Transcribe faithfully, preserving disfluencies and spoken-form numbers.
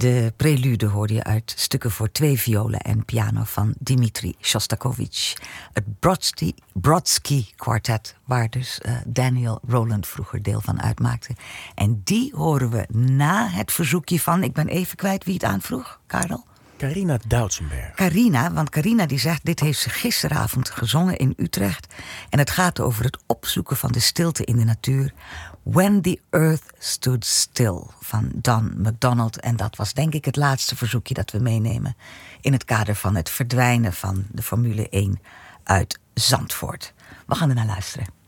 De prelude hoorde je uit stukken voor twee violen en piano van Dmitri Shostakovich. Het Brodsky, Brodsky Quartet, waar dus uh, Daniel Rowland vroeger deel van uitmaakte. En die horen we na het verzoekje van, ik ben even kwijt wie het aanvroeg, Karel? Carina Doutsenberg. Carina, want Carina die zegt, dit heeft ze gisteravond gezongen in Utrecht. En het gaat over het opzoeken van de stilte in de natuur. When the Earth Stood Still van Don McDonald. En dat was denk ik het laatste verzoekje dat we meenemen in het kader van het verdwijnen van de Formule één uit Zandvoort. We gaan er naar luisteren.